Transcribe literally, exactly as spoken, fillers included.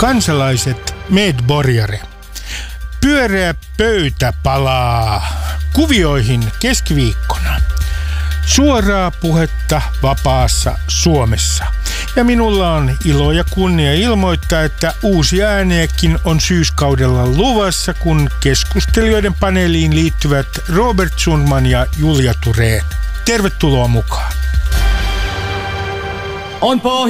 Kansalaiset medborgare. Pyöreä pöytä palaa kuvioihin keskiviikkona. Suoraa puhetta vapaassa Suomessa. Ja minulla on ilo ja kunnia ilmoittaa, että uusia ääniäkin on syyskaudella luvassa, kun keskustelijoiden paneeliin liittyvät Robert Sundman ja Julia Thorén. Tervetuloa mukaan. On pohja